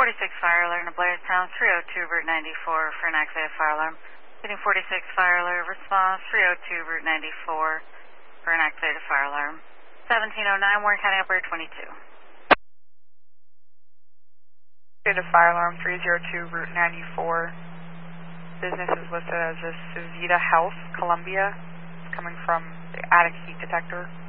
46 fire alert in Blairstown, 302 Route 94 for an activated fire alarm. Getting 46 fire alert, response 302 Route 94 for an activated fire alarm. 1709 Warren County Operator 22. Activated fire alarm 302 Route 94. Business is listed as a Civita Health, Columbia. It's coming from the attic heat detector.